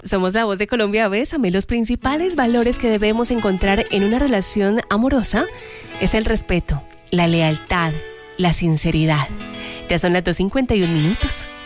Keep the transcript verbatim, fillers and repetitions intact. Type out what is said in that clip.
Somos La Voz de Colombia. Bésame. Los principales valores que debemos encontrar en una relación amorosa es el respeto, la lealtad, la sinceridad. Ya son las dos cincuenta y un minutos.